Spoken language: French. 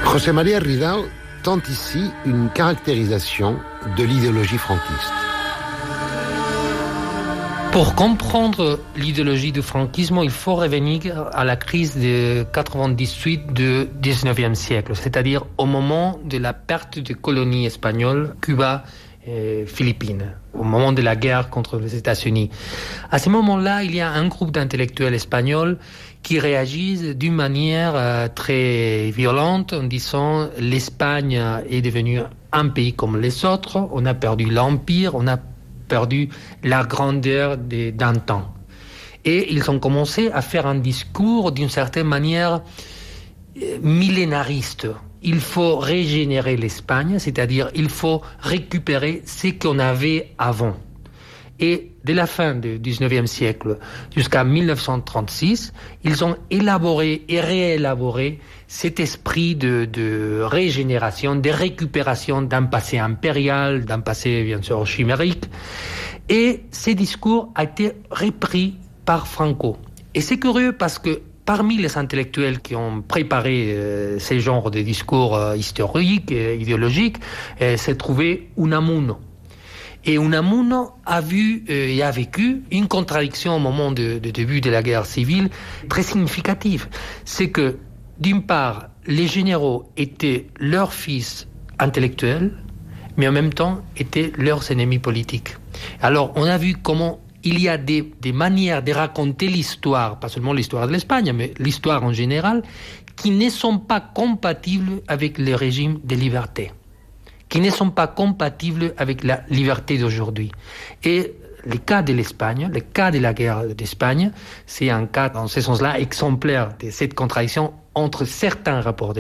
José María Ridao tente ici une caractérisation de l'idéologie franquiste. Pour comprendre l'idéologie du franquisme, il faut revenir à la crise de 98 du 19e siècle, c'est-à-dire au moment de la perte des colonies espagnoles, Cuba et Philippines, au moment de la guerre contre les États-Unis. À ce moment-là, il y a un groupe d'intellectuels espagnols qui réagissent d'une manière très violente en disant l'Espagne est devenue un pays comme les autres, on a perdu l'empire, on a perdu la grandeur d'antan. Et ils ont commencé à faire un discours d'une certaine manière millénariste. Il faut régénérer l'Espagne, c'est-à-dire il faut récupérer ce qu'on avait avant. Et de la fin du 19e siècle jusqu'à 1936, ils ont élaboré et réélaboré cet esprit de régénération, de récupération d'un passé impérial, d'un passé bien sûr chimérique. Et ce discours a été repris par Franco. Et c'est curieux parce que parmi les intellectuels qui ont préparé ce genre de discours historiques et idéologiques, s'est trouvé Unamuno. Et Unamuno a vu et a vécu une contradiction au moment du début de la guerre civile très significative. C'est que, d'une part, les généraux étaient leurs fils intellectuels, mais en même temps étaient leurs ennemis politiques. Alors, on a vu comment il y a des manières de raconter l'histoire, pas seulement l'histoire de l'Espagne, mais l'histoire en général, qui ne sont pas compatibles avec le régime de liberté, qui ne sont pas compatibles avec la liberté d'aujourd'hui. Et le cas de l'Espagne, le cas de la guerre d'Espagne, c'est un cas, dans ce sens-là, exemplaire de cette contradiction entre certains rapports de